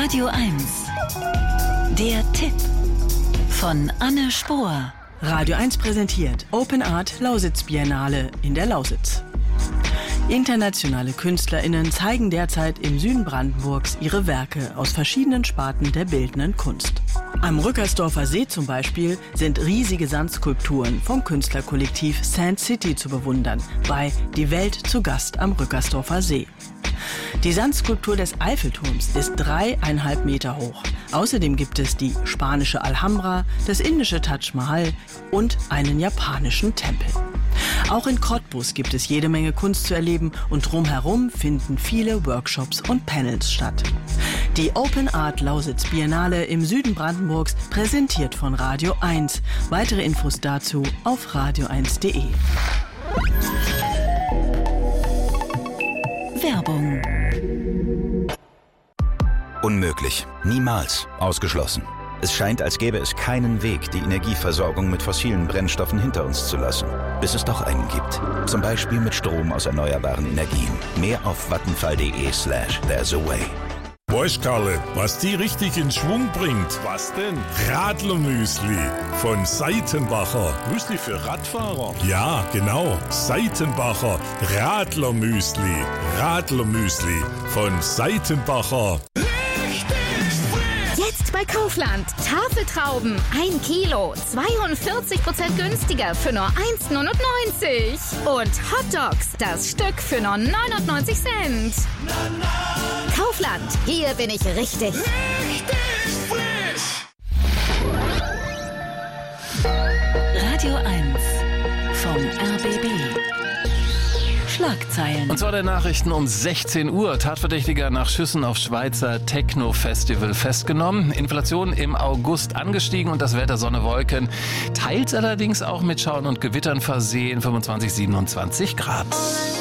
Radio 1. Der Tipp von Anne Spohr. Radio 1 präsentiert Open Art Lausitz Biennale in der Lausitz. Internationale KünstlerInnen zeigen derzeit im Süden Brandenburgs ihre Werke aus verschiedenen Sparten der bildenden Kunst. Am Rückersdorfer See zum Beispiel sind riesige Sandskulpturen vom Künstlerkollektiv Sand City zu bewundern, bei Die Welt zu Gast am Rückersdorfer See. Die Sandskulptur des Eiffelturms ist 3,5 Meter hoch. Außerdem gibt es die spanische Alhambra, das indische Taj Mahal und einen japanischen Tempel. Auch in Cottbus gibt es jede Menge Kunst zu erleben und drumherum finden viele Workshops und Panels statt. Die Open Art Lausitz Biennale im Süden Brandenburgs, präsentiert von Radio 1. Weitere Infos dazu auf radio1.de. Werbung. Unmöglich. Niemals. Ausgeschlossen. Es scheint, als gäbe es keinen Weg, die Energieversorgung mit fossilen Brennstoffen hinter uns zu lassen. Bis es doch einen gibt. Zum Beispiel mit Strom aus erneuerbaren Energien. Mehr auf vattenfall.de/there's a way. Weißt Karle, was die richtig in Schwung bringt? Was denn? Radlermüsli von Seitenbacher. Müsli für Radfahrer? Ja, genau. Seitenbacher Radlermüsli. Radlermüsli von Seitenbacher. Jetzt bei Kaufland. Tafeltrauben 1 Kilo, 42% günstiger für nur 1,99 €. Und Hotdogs, das Stück für nur 99 Cent. Kaufland, hier bin ich richtig. Richtig frisch. Radio 1 vom RBB. Schlagzeilen. Und zwar der Nachrichten um 16 Uhr. Tatverdächtiger nach Schüssen auf Schweizer Techno-Festival festgenommen. Inflation im August angestiegen und das Wetter Sonne, Wolken. Teils allerdings auch mit Schauern und Gewittern versehen. 25, 27 Grad.